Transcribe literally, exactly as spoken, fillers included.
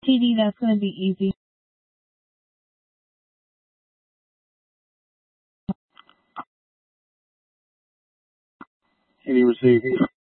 T D, that's going to be easy. T D received.